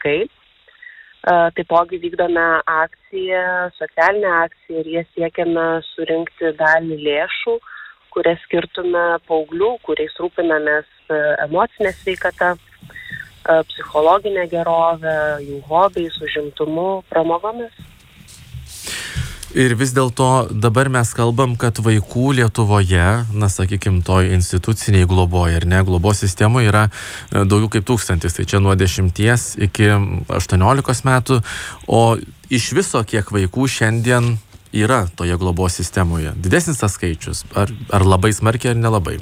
vaikai. Taipogi vykdome akciją, socialinę akciją ir ją siekiame surinkti dalį lėšų, kurias skirtume paauglių, kuriais rūpinamės emocinę sveikatą, psichologinę gerovę, jų hobiais, užimtumu, pramogomis. Ir vis dėlto dabar mes kalbam, kad vaikų Lietuvoje, sakykime, toj instituciniai globoje ir ne globos sistemoje yra daugiau kaip 1000, tai čia nuo 10 iki 18 metų, o iš viso kiek vaikų šiandien yra toje globos sistemoje? Didesnis tas skaičius? Ar labai smarkiai, ar nelabai?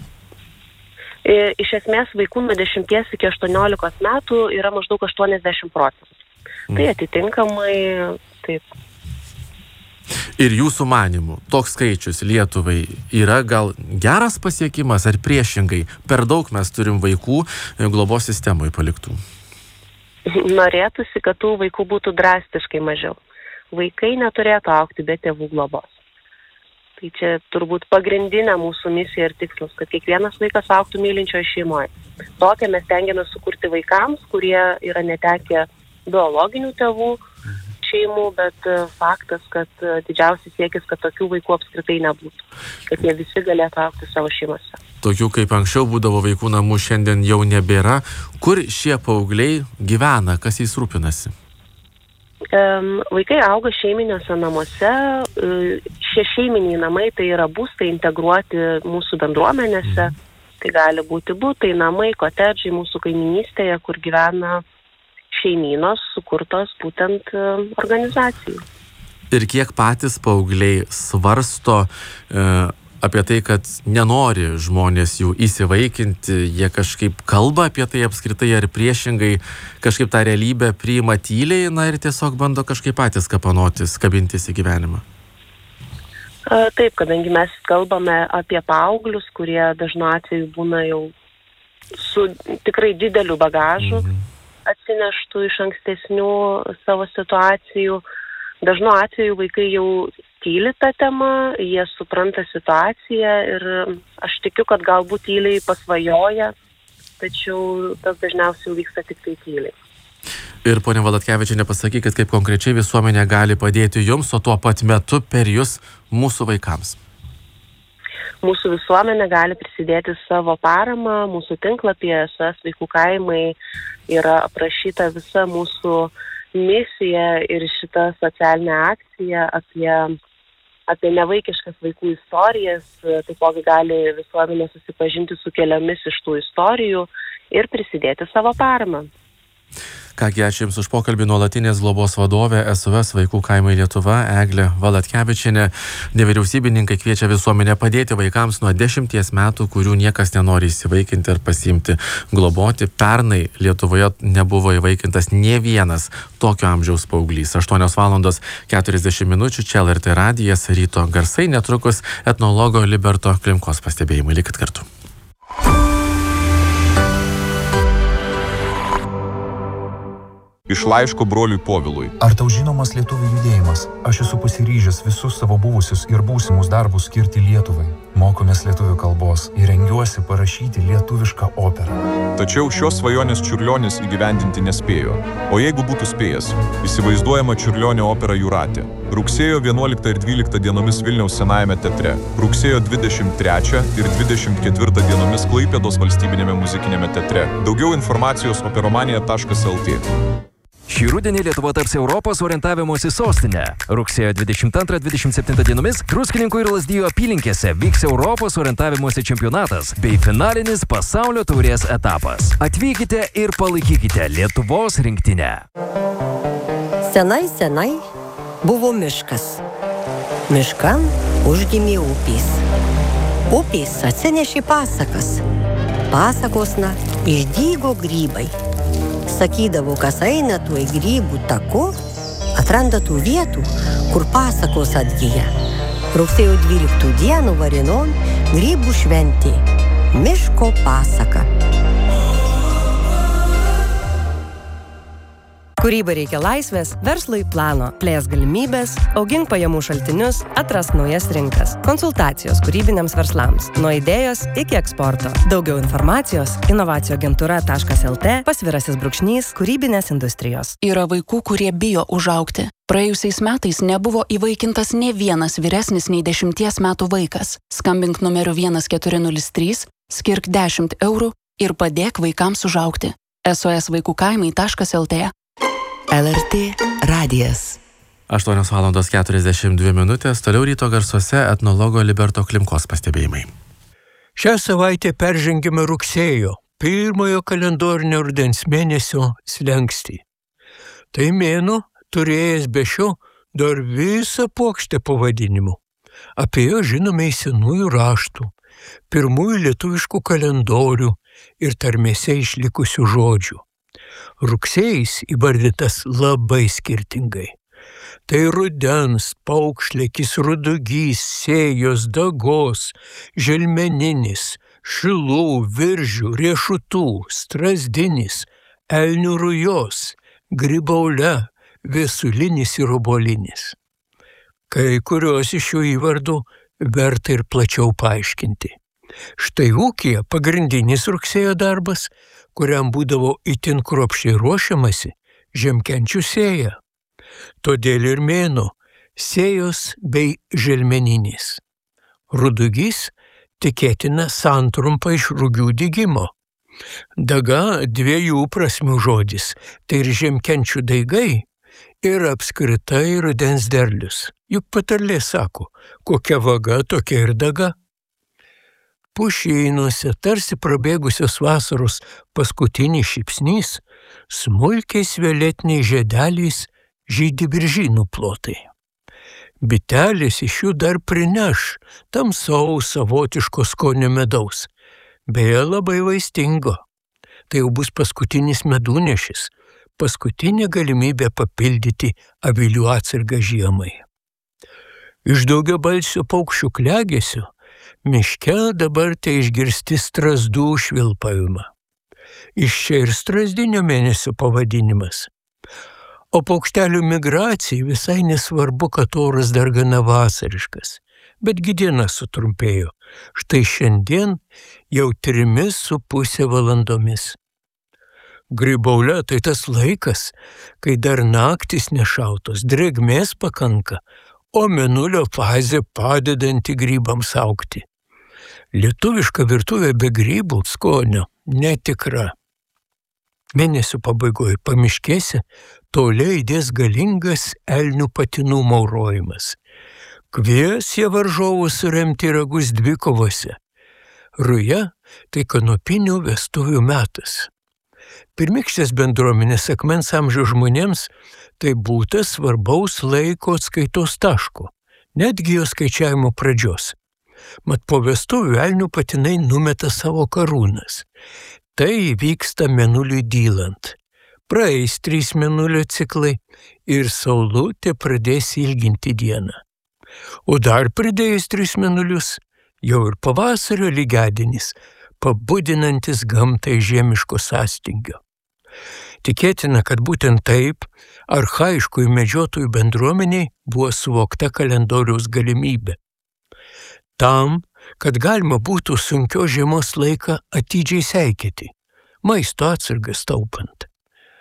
Iš esmės vaikų nuo 10 iki 18 metų yra maždaug 80%. Tai atitinkamai taip. Ir jūsų manimų, toks skaičius Lietuvai yra gal geras pasiekimas ar priešingai? Per daug mes turim vaikų globos sistemoje paliktų. Norėtųsi, kad tų vaikų būtų drastiškai mažiau. Vaikai neturėtų augti be tėvų globos. Tai čia turbūt pagrindinė mūsų misija ir tikslas, kad kiekvienas vaikas augtų mylinčioje šeimoje. Tokią mes stengiamės sukurti vaikams, kurie yra netekę biologinių tėvų šeimų, bet faktas, kad didžiausias siekis, kad tokių vaikų apskritai nebūtų, kad jie visi galėtų augti savo šeimose. Tokių kaip anksčiau būdavo vaikų namų šiandien jau nebėra. Kur šie paaugliai gyvena, kas jais rūpinasi? Vaikai auga šeiminiuose namuose. Šie šeiminiai namai tai yra būstai integruoti mūsų bendruomenėse. Tai gali būti butai, namai, kotedžai mūsų kaiminystėje, kur gyvena šeimynos sukurtos būtent organizacijų. Ir kiek patys paaugliai svarsto apie tai, kad nenori žmonės jų įsivaikinti, jie kažkaip kalba apie tai apskritai ar priešingai kažkaip tą realybę priima tyliai, ir tiesiog bando kažkaip patys kapanotis, kabintis į gyvenimą? Taip, kadangi mes kalbame apie paauglius, kurie dažnu atveju būna jau su tikrai dideliu bagažu, atsineštų iš ankstesnių savo situacijų. Dažnu atveju vaikai jau tyli tą temą, jie supranta situaciją ir aš tikiu, kad galbūt tyliai pasvajoja, tačiau tas dažniausiai vyksta tik tai tyliai. Ir ponia Valatkevičienė, pasakykit, kaip konkrečiai visuomenė gali padėti jums, o tuo pat metu per jus mūsų vaikams. Mūsų visuomenė gali prisidėti savo paramą, mūsų tinklapyje SOS Vaikų kaimai yra aprašyta visa mūsų misija ir šita socialinė akcija apie nevaikiškas vaikų istorijas. Taipogi gali visuomenė susipažinti su keliomis iš tų istorijų ir prisidėti savo paramą. Kągi, ačiū Jums už pokalbį. Nuolatinės globos vadovė SOS Vaikų kaimai Lietuva Eglė Valatkevičienė. Nevyriausybininkai kviečia visuomenę padėti vaikams nuo 10 metų, kurių niekas nenori įsivaikinti ar pasiimti globoti. Pernai Lietuvoje nebuvo įvaikintas nė vienas tokio amžiaus paauglys. 8:40 čia LRT radijas, ryto garsai, netrukus etnologo Liberto Klimkos pastebėjimai. Likit kartu. Iš laiško broliui Povilui. Ar tau žinomas lietuvių judėjimas? Aš esu pasiryžęs visus savo buvusius ir būsimus darbus skirti Lietuvai. Mokomės lietuvių kalbos ir rengiuosi parašyti lietuvišką operą. Tačiau šios svajonės Čiurlionis įgyvendinti nespėjo. O jeigu būtų spėjęs, įsivaizduojama Čiurlionio opera Jūratė. Rugsėjo 11 ir 12 dienomis Vilniaus Senajame teatre. Rugsėjo 23 ir 24 dienomis Klaipėdos valstybinėme muzikinėme teatre. Daugiau informacijos operomanija.lt. Šį rudenį Lietuva taps Europos orientavimosi sostinė. Rugsėjo 22-27 dienomis Druskininkų ir Lazdijų apylinkėse vyks Europos orientavimosi čempionatas bei finalinis pasaulio taurės etapas. Atvykite ir palaikykite Lietuvos rinktinę. Senai buvo miškas. Miškan užgimė upės. Upės atsinešė pasakas. Pasakosna išdygo grybai. Sakydavo, kas eina tuo grybų taku, atranda tų vietų, kur pasakos atgyja. Rugsėjo 12 dienų Varinon grybų šventė. Miško pasaka. Kūrybai reikia laisvės, verslui plano, plės galimybės, augink pajamų šaltinius, atrask naujas rinkas. Konsultacijos kūrybiniams verslams. Nuo idėjos iki eksporto. Daugiau informacijos inovacijų-agentūra.lt / kūrybinės industrijos. Yra vaikų, kurie bijo užaugti. Praėjusiais metais nebuvo įvaikintas nė vienas vyresnis nei 10 metų vaikas. Skambink numeriu 1403, skirk 10 eurų ir padėk vaikams užaugti. sosvaikukaimai.lt LRT radijas. 8:42 minutės. Toliau ryto garsuose etnologo Liberto Klimkos pastebėjimai. Šią savaitę peržengėme rugsėjo, pirmojo kalendorinio rudens mėnesio slenkstį. Tai mėnuo turėjęs be šio dar visą puokštę pavadinimų. Apie jo žinome iš senųjų raštų, pirmųjų lietuviškų kalendorių ir tarmėse išlikusių žodžių. Rugsėjis įvardytas labai skirtingai. Tai rudens, paukšlėkis, rudugys, sėjos, dagos, želmeninis, šilų, viržių, riešutų, strazdinis, elnių rujos, grybaule, viesulinis ir obolinis. Kai kurios iš šių įvardų verta ir plačiau paaiškinti. Štai ūkyje pagrindinis rugsėjo darbas, kuriam būdavo itin kruopščiai ruošiamasi, žemkenčių sėja. Todėl ir mėnuo sėjos bei želmeninis. Rudugys tikėtina santrumpa iš rugių dygimo. Daga dviejų prasmių žodis, tai ir žemkenčių daigai ir apskritai rudens derlius. Juk patarlė sako, kokia vaga, tokia ir daga. Pušynuose, tarsi prabėgusios vasaros paskutinis šypsnys, smulkiais violetiniais žiedeliais žydi viržynų plotai. Bitelės iš jų dar prineš tamsaus savotiško skonio medaus, beje labai vaistingo. Tai jau bus paskutinis medunešis, paskutinė galimybė papildyti avilių atsargą žiemai. Iš daugiabalsio paukščių klegesio miške dabar tai išgirsti strazdų švilpavimą. Iš čia ir strazdinio mėnesio pavadinimas. O paukštelių migracijai visai nesvarbu, kad oras dar gana vasariškas, betgi diena sutrumpėjo. Štai šiandien jau 3,5 valandomis. Grybaule tai tas laikas, kai dar naktis nešaltos, drėgmės pakanka, o mėnulio fazė padedanti grybams augti. Lietuviška virtuvė be grybų skonio netikra. Mėnesio pabaigoje pamiškėse toliau įdės galingas elnių patinų maurojimas. Kvies jie varžovus suremti ragus dvikovose. Ruja tai kanopinių vestuvių metas. Pirmykštės bendruomenės akmens amžiaus žmonėms tai būtas svarbaus laiko atskaitos taško, netgi jo skaičiavimo pradžios. Mat po vestuvių elnių patinai numeta savo karūnas. Tai vyksta mėnuliui dylant. Praeis 3 mėnulio ciklai ir saulutė pradės ilginti dieną. O dar pridėjus 3 mėnulius, jau ir pavasario lygiadienis, pabudinantis gamtai žiemiško sąstingio. Tikėtina, kad būtent taip archaiškųjų medžiotojų bendruomeniai buvo suvokta kalendoriaus galimybė. Tam, kad galima būtų sunkios žiemos laiką atidžiai seikėti, maisto atsargas taupant.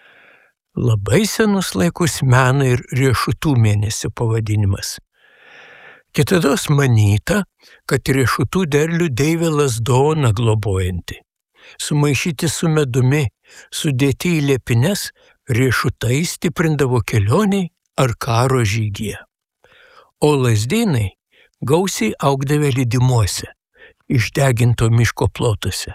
Labai senus laikus mena ir riešutų mėnesio pavadinimas. Kitados manyta, kad riešutų derlių deivė lazdoną globojanti. Sumaišyti su medumi, sudėti į liepines, riešutai stiprindavo kelioniai ar karo žygyje. O lazdynai gausiai augdavę lydimuose, išdeginto miško plotuose.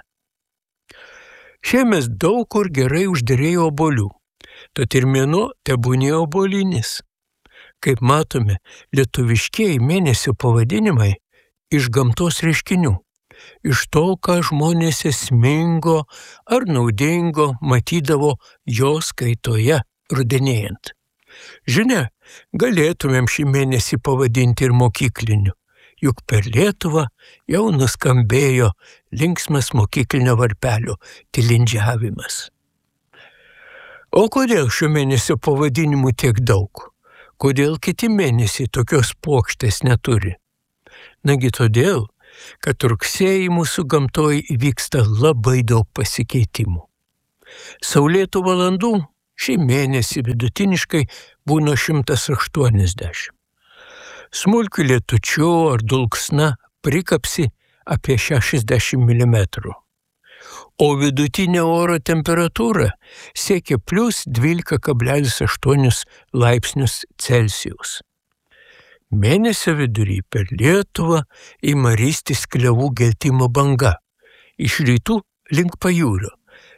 Šiemet daug kur gerai užderėjo obuolių, tad ir mėnuo tebūnie obolinis. Kaip matome, lietuviškieji mėnesio pavadinimai iš gamtos reiškinių, iš to, ką žmonės esmingo ar naudingo matydavo jos kaitoje rudenėjant. Žinia, galėtumėm šį mėnesį pavadinti ir mokykliniu, juk per Lietuvą jau nuskambėjo linksmas mokyklinio varpelio tilindžiavimas. O kodėl šio mėnesio pavadinimų tiek daug? Kodėl kiti mėnesiai tokios puokštės neturi? Nagi todėl, kad rugsėjį mūsų gamtoje įvyksta labai daug pasikeitimų. Saulėtų valandų šį mėnesį vidutiniškai būna 180. Smulkių lietučių ar dulksna prikapsi apie 60 mm. O vidutinė oro temperatūra siekia plus 12,8 laipsnius Celsijaus. Mėnesio vidury per Lietuvą ima ristis klevų geltimo banga. Iš rytų link pajūrio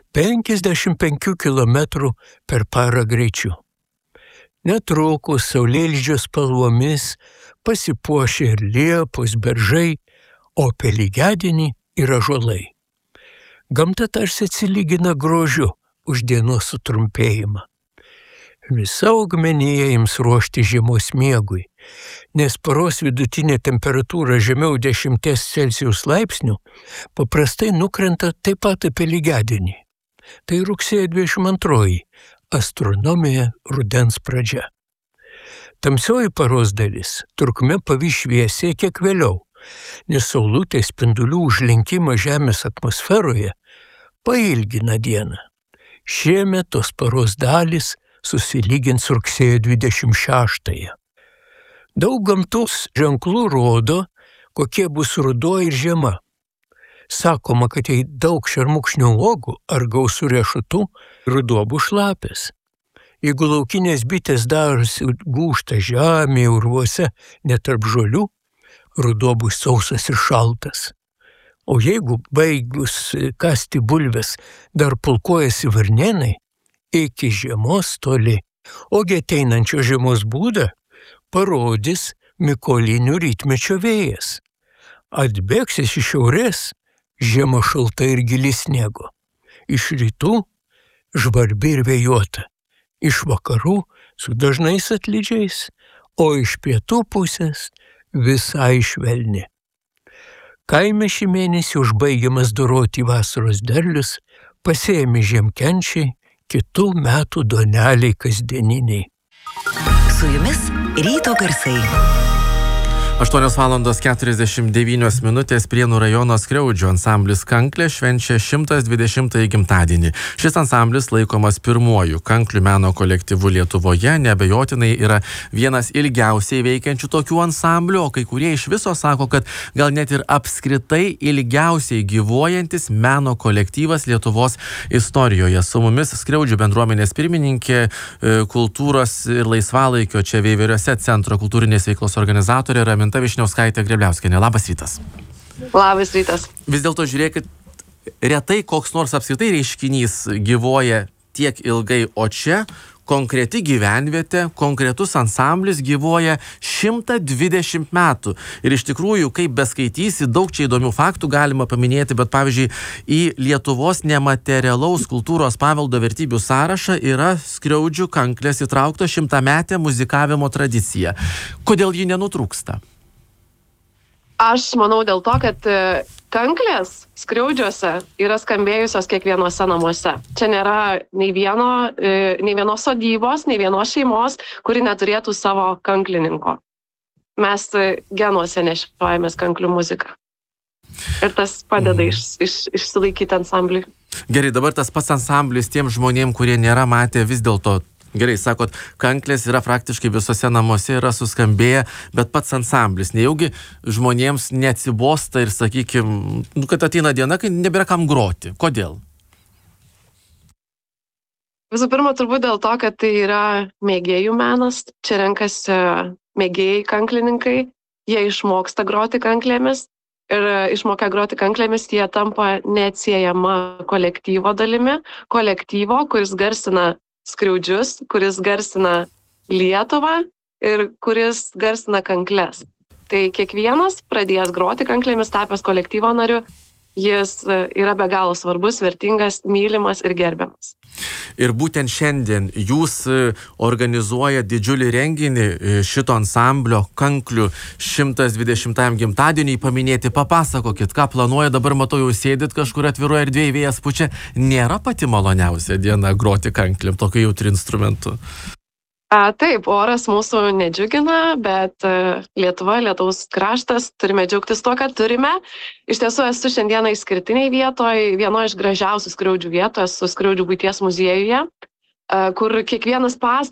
55 km per parą greičiu. Netrukus saulėlydžio spalvomis pasipuošia ir liepos, beržai, o apie lygiadienį ir ąžuolai. Gamta tarsi atsilygina grožiu už dienos sutrumpėjimą. Visa augmenija ims ruošti žiemos miegui, nes paros vidutinė temperatūra žemiau 10 Celsijaus laipsnių paprastai nukrenta taip pat apie lygiadienį. Tai rugsėjo 22, astronomija rudens pradžia. Tamsioji paros dalis trukme pavišviesė kiek vėliau, nes saulutės spindulių užlenkimas Žemės atmosferoje pailgina dieną. Šiemet tos paros dalys susilygins rugsėjo 26. Daug gamtos ženklų rodo, kokie bus ruduo ir žiema. Sakoma, kad jei daug šermukšnių uogų ar gausų riešutų, ruduo bus šlapės. Jeigu laukinės bitės darosi gūžta žemėje, urvuose, net tarp žolių, ruduo bus sausas ir šaltas. O jeigu baigus kasti bulves dar pulkuojasi varnėnai, iki žiemos toli, ogi ateinančio žiemos būdą parodys mykolinių rytmečio vėjas. Atbėgsis iš šiaurės, žiema šalta ir gili sniego. Iš rytų žvarbi ir vėjuota, iš vakarų su dažnais atlydžiais, o iš pietų pusės visai švelni. Kaime šį mėnesį užbaigiamas doroti vasaros derlius, pasėjami žiemkenčiai, kitų metų duoneliai kasdieniniai. Su jumis ryto garsai. 8:49 Prienų rajono Skriaudžių ansamblis Kanklė švenčia 120-ąjį gimtadienį. Šis ansamblis laikomas pirmuoju kanklių meno kolektyvu Lietuvoje, neabejotinai yra vienas ilgiausiai veikiančių tokių ansamblių, o kai kurie iš viso sako, kad gal net ir apskritai ilgiausiai gyvuojantis meno kolektyvas Lietuvos istorijoje. Su mumis Skriaudžių bendruomenės pirmininkė, kultūros ir laisvalaikio čia Veiveriuose centro kultūrinės veiklos organizatorė Raminta Vyšniauskaitė-Grėbliauskienė. Labas rytas. Labas rytas. Vis dėlto žiūrėkit, retai koks nors apskritai reiškinys gyvuoja tiek ilgai, o čia konkreti gyvenvietė, konkretus ansamblis gyvuoja 120 metų. Ir iš tikrųjų, kaip beskaitysi, daug čia įdomių faktų galima paminėti, bet pavyzdžiui, į Lietuvos nematerialaus kultūros paveldo vertybių sąrašą yra Skriaudžių Kanklės įtraukta 100-metė muzikavimo tradicija. Kodėl ji nenutrūksta? Aš manau dėl to, kad kanklės Skriaudžiuose yra skambėjusios kiekvienuose namuose. Čia nėra nei vienos sodybos, nei vienos šeimos, kuri neturėtų savo kanklininko. Mes genuose nešiojamės kanklių muziką. Ir tas padeda išsilaikyti ansambliui. Gerai, dabar tas pats ansamblis tiem žmonėm, kurie nėra matę, vis dėlto gerai, sakot, kanklės yra praktiškai visose namuose, yra suskambėję, bet pats ansamblis, nejaugi žmonėms neatsibosta ir, sakykime, kad ateina diena, kai nebėra kam groti. Kodėl? Visų pirma, turbūt dėl to, kad tai yra mėgėjų menas. Čia renkasi mėgėjai kanklininkai, jie išmoksta groti kanklėmis ir išmokę groti kanklėmis jie tampa neatsiejama kolektyvo dalimi, kolektyvo, kuris garsina Skriaudžius, kuris garsina Lietuvą ir kuris garsina kankles. Tai kiekvienas pradėjęs groti kanklėmis, tapęs kolektyvo nariu, jis yra be galo svarbus, vertingas, mylimas ir gerbiamas. Ir būtent šiandien jūs organizuoja didžiulį renginį šito ansamblio Kanklių 120-ajam gimtadieniui paminėti. Papasakokit, ką planuoja, dabar matau jau sėdit kažkur atviroje erdvėje, vėjas pučia. Nėra pati maloniausia diena groti kankliam, tokiu jautri instrumentu. Taip, oras mūsų nedžiugina, bet Lietuva, Lietuvos kraštas, turime džiaugtis tuo, ką turime. Iš tiesų esu šiandieną išskirtiniai vietoje, vienoje iš gražiausių skriaudžių vietų, esu Skriaudžių buities muziejuje, kur kiekvienas pastatas